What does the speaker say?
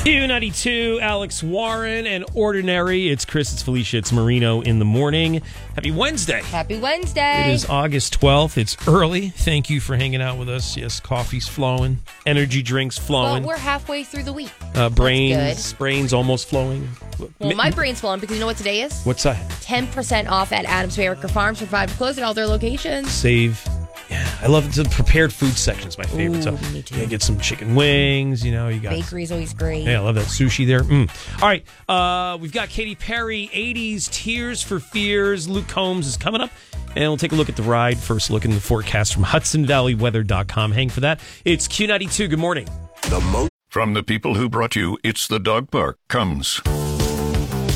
Q92, Alex Warren, and Ordinary. It's Chris, it's Felicia, it's Marino in the morning. Happy Wednesday. Happy Wednesday. It is August 12th. It's early. Thank you for hanging out with us. Yes, coffee's flowing. Energy drinks flowing. Well, we're halfway through the week. Brains almost flowing. Well, my brain's flowing because you know what today is? What's that? 10% off at Adams America Farms for 5 to close at all their locations. Save. Yeah, I love it. The prepared food section is my favorite. Ooh, So me too. you get some chicken wings. You know, you got Bakery's always great. Yeah, I love that sushi there. All right, we've got Katy Perry, 80s, Tears for Fears. Luke Combs is coming up, and we'll take a look at the ride. First look in the forecast from HudsonValleyWeather.com. Hang for that. It's Q92. Good morning. From the people who brought you It's the Dog Park comes